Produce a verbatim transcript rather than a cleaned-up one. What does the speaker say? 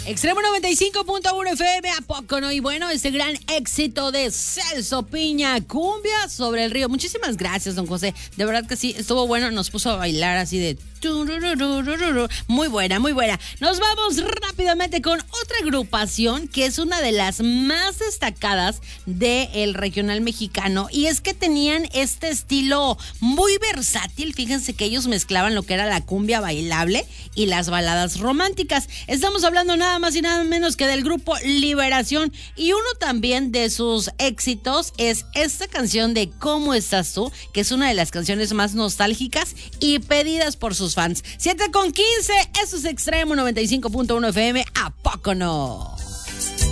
Extremo noventa y cinco punto uno F M, ¿a poco no? Y bueno, este gran éxito de Celso Piña, Cumbia sobre el río. Muchísimas gracias, don José. De verdad que sí, estuvo bueno. Nos puso a bailar así de... Muy buena, muy buena. Nos vamos rápidamente con otra agrupación que es una de las más destacadas del regional mexicano. Y es que tenían este estilo muy versátil. Fíjense que ellos mezclaban lo que era la cumbia bailable y las baladas románticas. Estamos hablando nada más y nada menos que del grupo Liberación. Y uno también de sus éxitos es esta canción de ¿Cómo estás tú? Que es una de las canciones más nostálgicas y pedidas por sus fans. siete con quince, eso es Extremo noventa y cinco punto uno F M, ¿a poco no?